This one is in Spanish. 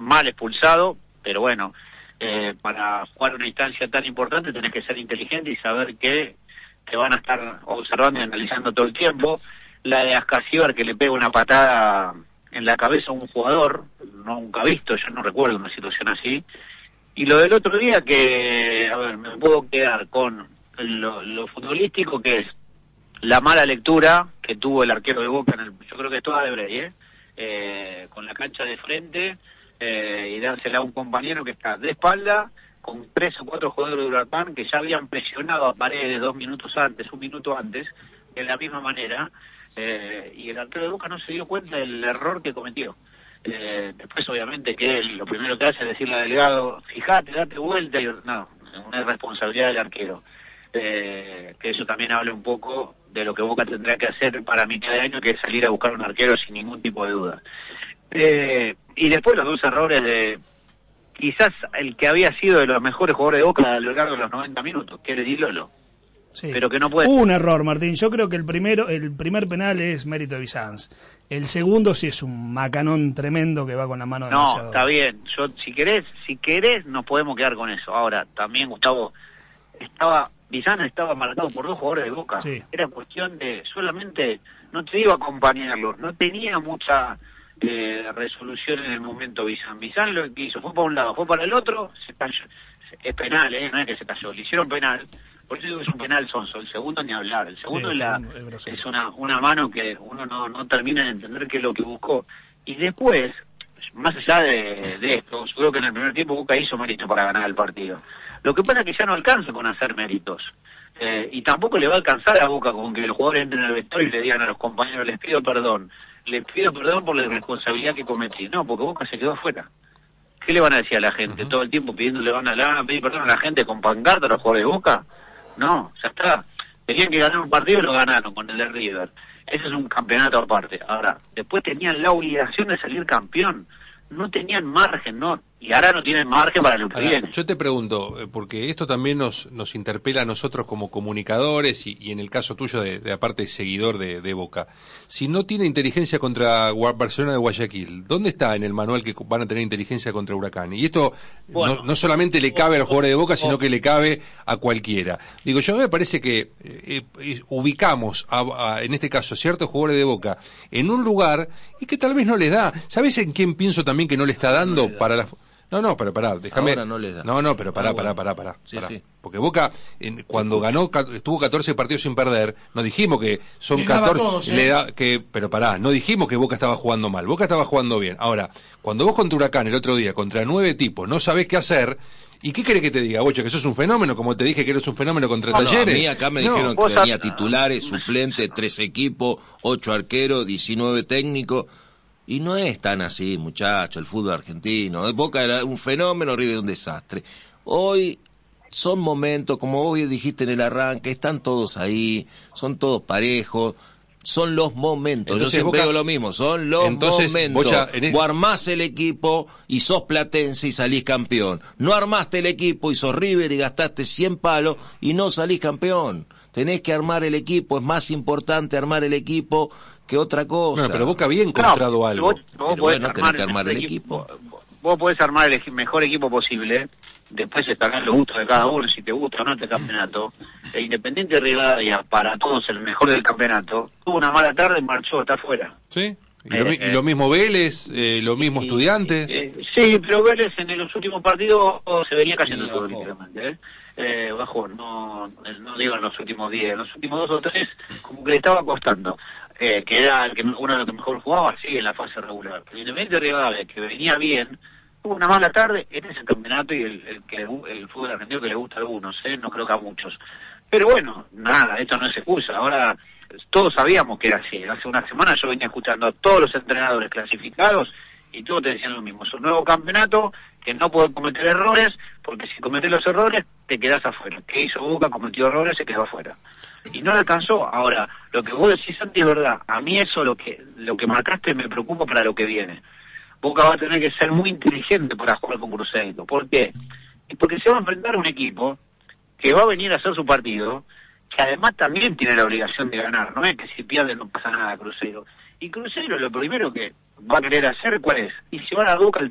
mal expulsado, pero bueno, para jugar una instancia tan importante tenés que ser inteligente y saber que te van a estar observando y analizando todo el tiempo. La de Ascasíbar, que le pega una patada en la cabeza a un jugador, nunca visto, yo no recuerdo una situación así. Y lo del otro día, que, a ver, me puedo quedar con lo futbolístico, que es la mala lectura que tuvo el arquero de Boca, yo creo que es toda de Brey, con la cancha de frente, y dársela a un compañero que está de espalda, con 3 o 4 jugadores de Huracán que ya habían presionado a Paredes 2 minutos antes, 1 minuto antes, de la misma manera, y el arquero de Boca no se dio cuenta del error que cometió. Después obviamente que él lo primero que hace es decirle al delegado, fíjate, date vuelta, y no, una irresponsabilidad del arquero. Que eso también habla un poco de lo que Boca tendrá que hacer para mitad de año, que es salir a buscar un arquero sin ningún tipo de duda. Y después los 2 errores de quizás el que había sido de los mejores jugadores de Boca a lo largo de los 90 minutos, que es Di Lolo. Sí. Pero que no puede. Un error, Martín. Yo creo que el primer penal es mérito de Bizanz. El segundo sí es un macanón tremendo que va con la mano demasiado. No, está bien. Yo, si querés, nos podemos quedar con eso. Ahora, también, Gustavo, Bizanz estaba marcado por 2 jugadores de Boca. Sí. Era cuestión de solamente, no te digo acompañarlo, no tenía mucha resolución en el momento Bizanz. Bizanz lo que hizo fue para un lado, fue para el otro, se cayó. Es penal, no es que se cayó, le hicieron penal. Por eso digo que es un penal sonso. El segundo ni hablar. El segundo es una mano que uno no termina de entender qué es lo que buscó. Y después, más allá de esto, yo creo que en el primer tiempo Boca hizo mérito para ganar el partido. Lo que pasa es que ya no alcanza con hacer méritos. Y tampoco le va a alcanzar a Boca con que los jugadores entren al vestuario y le digan a los compañeros, les pido perdón por la irresponsabilidad que cometí. No, porque Boca se quedó afuera. ¿Qué le van a decir a la gente? Todo el tiempo le van a pedir perdón a la gente con pancarta a los jugadores de Boca. No, ya está. Tenían que ganar un partido y lo ganaron con el de River. Ese es un campeonato aparte. Ahora, después tenían la obligación de salir campeón. No tenían margen, ¿no? Y ahora no tienen margen para lo que viene. Yo te pregunto, porque esto también nos interpela a nosotros como comunicadores y en el caso tuyo de aparte seguidor de Boca. Si no tiene inteligencia contra Barcelona de Guayaquil, ¿dónde está en el manual que van a tener inteligencia contra Huracán? Y esto no solamente le cabe a los jugadores de Boca, sino que le cabe a cualquiera. Digo, yo me parece que ubicamos en este caso ciertos jugadores de Boca en un lugar y que tal vez no les da. ¿Sabes en quién pienso también que no le está dando para la... No, pero pará, déjame. Ahora no les da. No, pero pará. Sí. Porque Boca, cuando ganó, estuvo 14 partidos sin perder, no dijimos que son Llegaba 14, todos, pero pará, no dijimos que Boca estaba jugando mal, Boca estaba jugando bien. Ahora, cuando vos contra Huracán el otro día, contra 9 tipos, no sabés qué hacer, ¿y qué querés que te diga, Bocha, que sos un fenómeno, como te dije que eres un fenómeno contra Talleres? A mí acá me dijeron que tenía titulares, suplentes, 3 equipos, 8 arqueros, 19 técnicos. Y no es tan así, muchacho, el fútbol argentino. Boca era un fenómeno, River un desastre. Hoy son momentos, como vos dijiste en el arranque, están todos ahí, son todos parejos, son los momentos. Entonces, yo siempre Boca, digo lo mismo, son los momentos. Bocha, Vos armás el equipo y sos platense y salís campeón. No armaste el equipo y sos River y gastaste 100 palos y no salís campeón. Tenés que armar el equipo, es más importante armar el equipo que otra cosa. Bueno, pero Boca había encontrado algo. Vos podés tenés que armar el equipo. Vos podés armar el mejor equipo posible, después estarán los gustos de cada uno, si te gusta o no este campeonato. El Independiente Rivadavia, para todos el mejor del campeonato, tuvo una mala tarde y marchó, está afuera. Sí, y lo mismo Vélez, lo mismo Estudiantes. Sí, pero Vélez en los últimos partidos se venía cayendo todo, literalmente. Bajó, no digo en los últimos 10, en los últimos 2 o 3, como que le estaba costando. Que era uno de los que mejor jugaba, sí, en la fase regular. El Independiente Rivadavia, que venía bien, tuvo una mala tarde. Este es el campeonato y el fútbol argentino que le gusta a algunos, no creo que a muchos. Pero bueno, nada, esto no es excusa. Ahora, todos sabíamos que era así. Hace una semana yo venía escuchando a todos los entrenadores clasificados y todos te decían lo mismo. Es un nuevo campeonato que no puede cometer errores, porque si cometés los errores te quedás afuera. ¿Qué hizo Boca? Cometió errores, se quedó afuera. Y no le alcanzó. Ahora, lo que vos decís, Santi, es verdad. A mí eso, lo que marcaste, me preocupa para lo que viene. Boca va a tener que ser muy inteligente para jugar con Cruzeiro. ¿Por qué? Porque se va a enfrentar a un equipo que va a venir a hacer su partido, que además también tiene la obligación de ganar. No es que si pierde no pasa nada a Cruzeiro. Y Cruzeiro lo primero que va a querer hacer, ¿cuál es? Y si van a Boca